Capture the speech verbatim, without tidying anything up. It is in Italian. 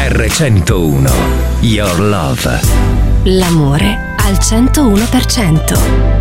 R centouno. Your Love. L'amore al centouno per cento.